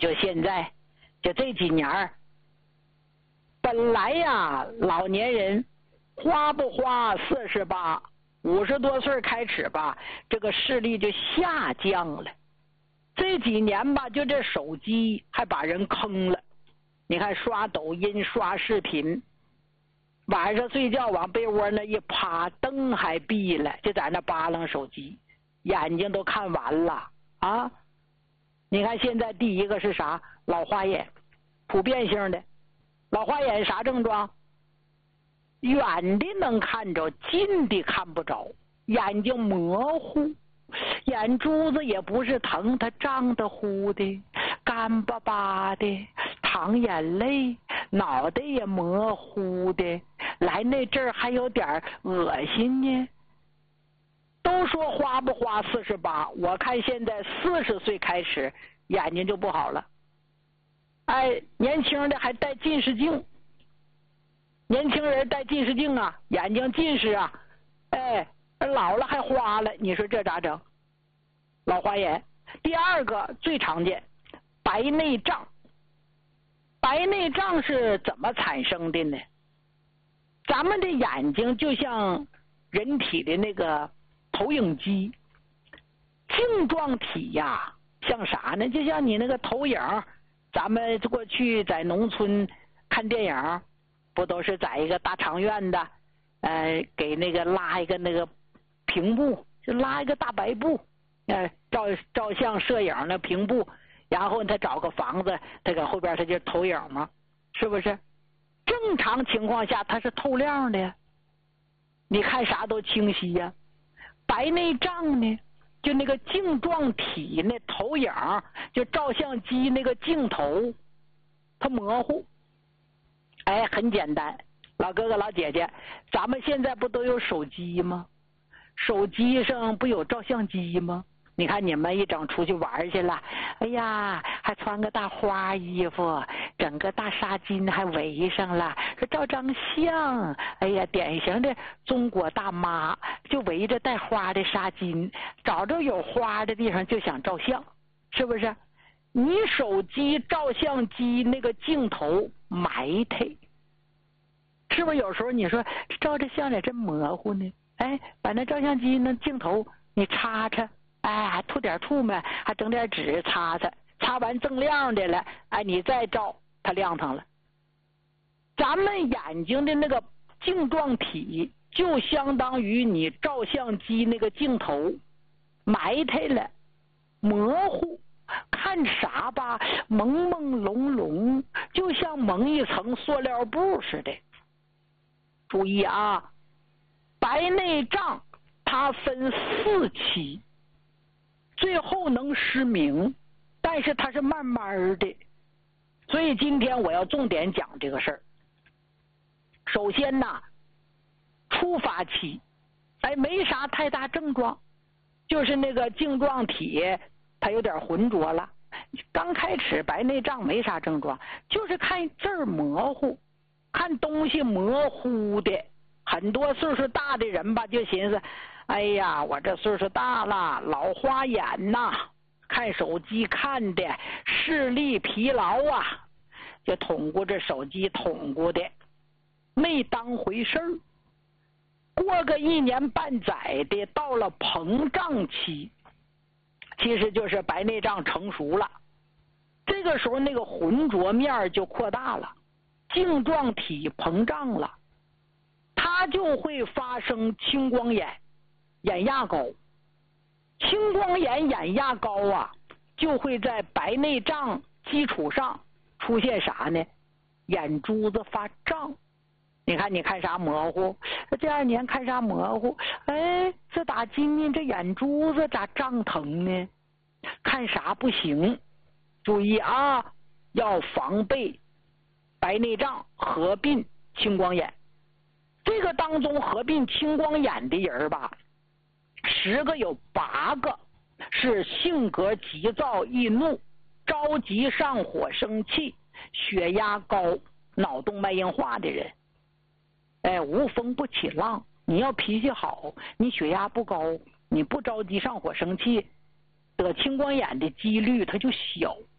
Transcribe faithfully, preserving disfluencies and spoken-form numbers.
就现在，就这几年儿，本来呀，老年人花不花四十八，五十多岁开始吧，这个视力就下降了。这几年吧，就这手机还把人坑了。你看刷抖音、刷视频，晚上睡觉往被窝那一趴，灯还闭了，就在那扒拉手机，眼睛都看完了啊！你看现在第一个是啥？老花眼，普遍性的。老花眼啥症状？远的能看着，近的看不着，眼睛模糊，眼珠子也不是疼，它胀得乎的，干巴巴的，淌眼泪，脑袋也模糊的，来那阵儿还有点恶心呢。都说花不花四十八，我看现在四十岁开始眼睛就不好了。哎，年轻的还戴近视镜，年轻人戴近视镜啊，眼睛近视啊，哎，老了还花了，你说这咋整？老花眼。第二个最常见，白内障。白内障是怎么产生的呢？咱们的眼睛就像人体的那个投影机，镜状体呀，像啥呢？就像你那个投影，咱们过去在农村看电影，不都是在一个大长院的，呃，给那个拉一个那个屏幕，就拉一个大白布，呃，照照相摄影那屏幕，然后他找个房子，他搁后边他就投影嘛，是不是？正常情况下它是透亮的呀，你看啥都清晰呀。白内障呢，就那个镜状体那投影，就照相机那个镜头，它模糊。哎，很简单，老哥哥老姐姐，咱们现在不都有手机吗？手机上不有照相机吗？你看你们一整出去玩去了，哎呀，还穿个大花衣服，整个大纱巾还围上了，说照张相。哎呀，典型的中国大妈，就围着带花的纱巾，找着有花的地方就想照相，是不是？你手机照相机那个镜头埋汰，是不是？有时候你说照这相也真模糊呢，哎，把那照相机那镜头你擦擦，哎，还吐点吐沫，还整点纸擦擦，擦完锃亮的了，哎，你再照，它亮堂了。咱们眼睛的那个镜状体，就相当于你照相机那个镜头埋汰了，模糊，看啥吧，朦朦胧胧，就像蒙一层塑料布似的。注意啊，白内障它分四期。最后能失明，但是它是慢慢的，所以今天我要重点讲这个事儿。首先呢，初发期，哎，没啥太大症状，就是那个镜状体它有点浑浊了。刚开始白内障没啥症状，就是看字儿模糊，看东西模糊的。很多岁数大的人吧，就寻思，哎呀，我这岁数大了，老花眼呐，看手机看的视力疲劳啊，就捅咕着手机捅咕的，没当回事儿。过个一年半载的，到了膨胀期，其实就是白内障成熟了。这个时候那个浑浊面就扩大了，镜状体膨胀了，它就会发生青光眼、眼压高。青光眼、眼压高啊，就会在白内障基础上出现啥呢？眼珠子发胀。你看你看啥模糊？这二年看啥模糊？哎，这打今年这眼珠子咋胀疼呢？看啥不行？注意啊，要防备白内障合并青光眼。这个当中合并青光眼的人吧，十个有八个是性格急躁易怒、着急上火生气、血压高、脑动脉硬化的人。哎，无风不起浪，你要脾气好，你血压不高，你不着急上火生气，得青光眼的几率它就小。